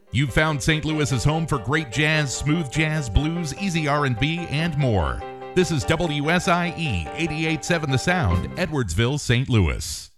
You've found St. Louis's home for great jazz, smooth jazz, blues, easy R&B, and more. This is WSIE 88.7 The Sound, Edwardsville, St. Louis.